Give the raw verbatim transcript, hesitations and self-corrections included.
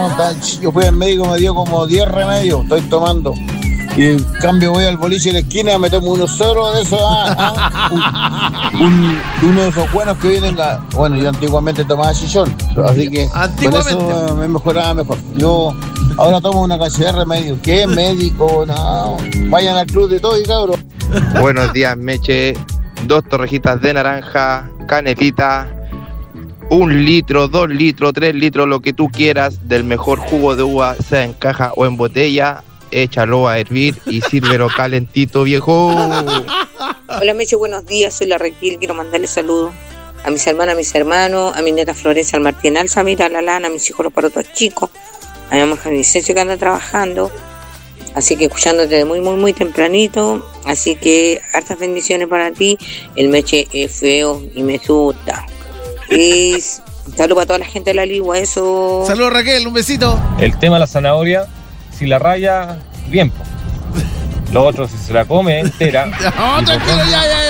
no, yo fui al médico, me dio como diez remedios, estoy tomando. Y en cambio voy al boliche de la esquina, me tomo unos ceros de esos, ah, ah, un, un, uno de esos buenos que vienen, a, bueno, yo antiguamente tomaba chichón, así que con eso me mejoraba mejor. Yo ahora tomo una cantidad de remedios. ¿Qué médico? No, vayan al club de todo y cabros. Buenos días, Meche. Dos torrejitas de naranja, canelita, un litro, dos litros, tres litros, lo que tú quieras del mejor jugo de uva, sea en caja o en botella. Échalo a hervir y sírvelo calentito, viejo. Hola, Meche, buenos días. Soy la Raquel. Quiero mandarle saludos a mis hermanas, a mis hermanos, a mi neta Florencia, al Martín Alzamira, a la Lana, a mis hijos los parotos chicos, a mi mamá Vicencio que anda trabajando. Así que escuchándote de muy, muy, muy tempranito. Así que hartas bendiciones para ti. El Meche es feo y me asusta. Y saludos para toda la gente de la Ligua, eso. Saludos, Raquel, un besito. El tema de la zanahoria, si la raya, bien. Lo otro, si se la come entera. No, tranquilo, ya, ya,